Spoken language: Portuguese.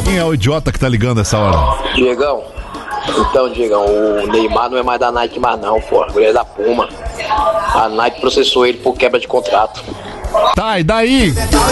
Quem é o idiota que tá ligando essa hora? Diegão. Então, Diegão, o Neymar não é mais da Nike mais não, pô. Ele é da Puma. A Nike processou ele por quebra de contrato. Tá, e daí?